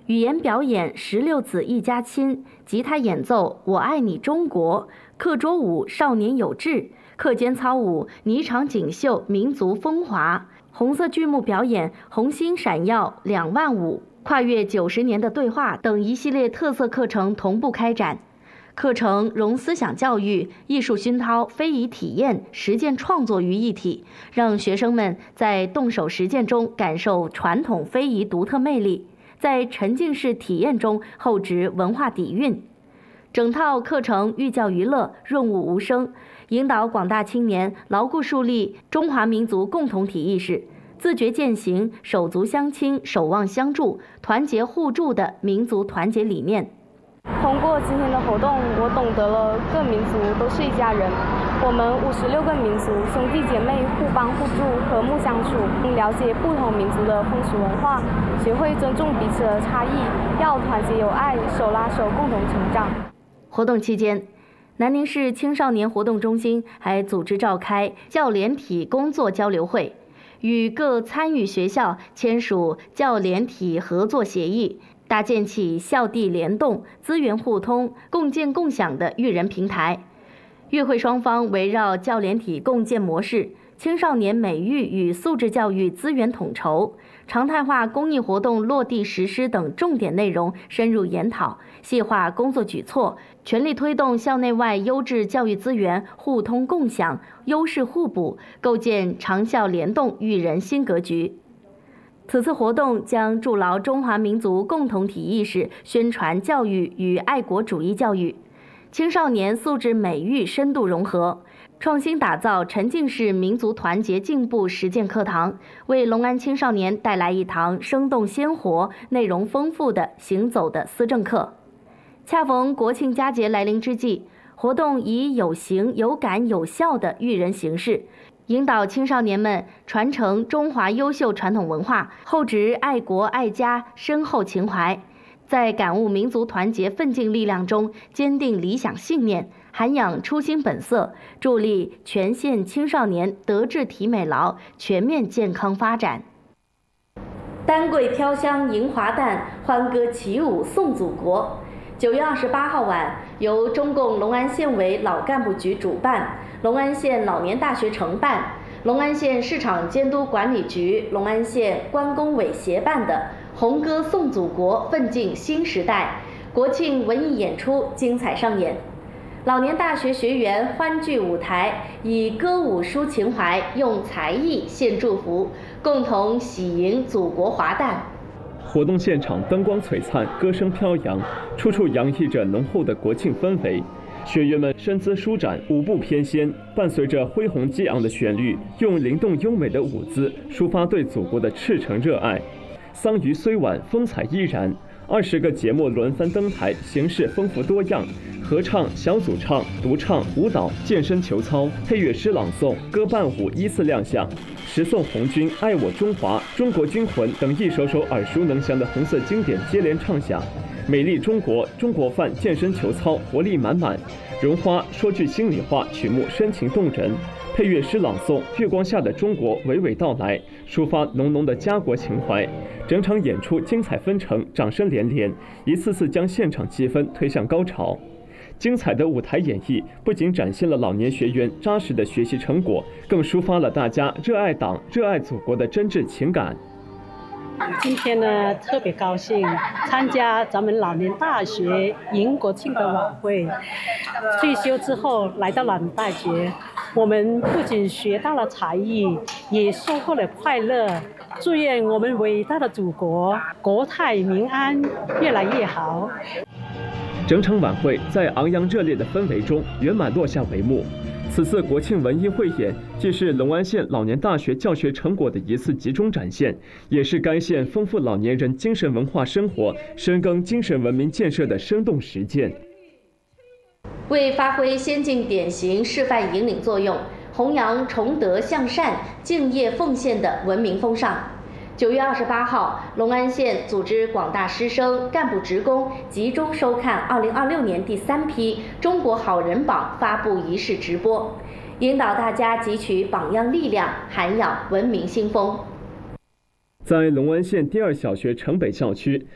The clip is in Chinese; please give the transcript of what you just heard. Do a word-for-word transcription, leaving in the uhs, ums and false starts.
语言表演《十六子一家亲》，吉他演奏《我爱你中国》，课桌舞《少年有志》，课间操舞霓裳锦绣民族风华，红色剧目表演《红星闪耀两万五》，跨越九十年的对话等一系列特色课程同步开展。课程融思想教育、艺术熏陶、非遗体验、实践创作于一体，让学生们在动手实践中感受传统非遗独特魅力，在沉浸式体验中厚植文化底蕴。整套课程寓教于乐，润物无声，引导广大青年牢固树立中华民族共同体意识，自觉践行手足相亲、守望相助、团结互助的民族团结理念。 通过今天的活动，我懂得了各民族都是一家人，我们五十六个民族兄弟姐妹互帮互助，和睦相处，了解不同民族的风俗文化，学会尊重彼此的差异，要团结友爱，手拉手共同成长。 活动期间，南宁市青少年活动中心还组织召开教联体工作交流会，与各参与学校签署教联体合作协议，搭建起校地联动、资源互通、共建共享的育人平台。与会双方围绕教联体共建模式、青少年美育与素质教育资源统筹、常态化公益活动落地实施等重点内容深入研讨，细化工作举措，全力推动校内外优质教育资源互通共享、优势互补，构建长校联动育人新格局。此次活动将筑牢中华民族共同体意识宣传教育与爱国主义教育，青少年素质美育深度融合，创新打造沉浸式民族团结进步实践课堂，为隆安青少年带来一堂生动鲜活、内容丰富的行走的思政课。恰逢国庆佳节来临之际，活动以有形、有感、有效的育人形式，引导青少年们传承中华优秀传统文化，厚植爱国爱家深厚情怀，在感悟民族团结奋进力量中坚定理想信念，涵养初心本色，助力全县青少年德智体美劳全面健康发展。丹桂飘香迎华诞，欢歌起舞颂祖国。九月二十八号晚，由中共隆安县委老干部局主办，隆安县老年大学承办，隆安县市场监督管理局、隆安县关工委协办的红歌颂祖国，奋进新时代国庆文艺演出精彩上演。老年大学学员欢聚舞台，以歌舞抒情怀，用才艺献祝福，共同喜迎祖国华诞。 活动现场灯光璀璨，歌声飘扬，处处洋溢着浓厚的国庆氛围。学员们身姿舒展，舞步翩跹，伴随着恢宏激昂的旋律，用灵动优美的舞姿抒发对祖国的赤诚热爱。桑榆虽晚，风采依然。二十个节目轮番登台，形式丰富多样，合唱、小组唱、独唱、舞蹈、健身球操、配乐诗朗诵、歌伴舞依次亮相。十送红军、爱我中华、中国军魂等一首首耳熟能详的红色经典接连唱响。美丽中国、中国范健身球操活力满满。绒花说句心里话曲目深情动人。配乐诗朗诵《月光下的中国》娓娓道来，抒发浓浓的家国情怀。整场演出精彩纷呈，掌声连连，一次次将现场气氛推向高潮。精彩的舞台演绎不仅展现了老年学员扎实的学习成果，更抒发了大家热爱党、热爱祖国的真挚情感。 今天呢，特别高兴参加咱们老年大学迎国庆的晚会。退休之后来到老年大学，我们不仅学到了才艺，也收获了快乐。祝愿我们伟大的祖国国泰民安，越来越好。 整场晚会在昂扬热烈的氛围中圆满落下帷幕。此次国庆文艺汇演既是隆安县老年大学教学成果的一次集中展现，也是该县丰富老年人精神文化生活、深耕精神文明建设的生动实践。 为发挥先进典型示范引领作用，弘扬崇德向善、敬业奉献的文明风尚。九月二十八号，隆安县组织广大师生、干部职工集中收看二零二六年第三批中国好人榜发布仪式直播，引导大家汲取榜样力量，涵养文明新风。 在隆安县第二小学城北校区，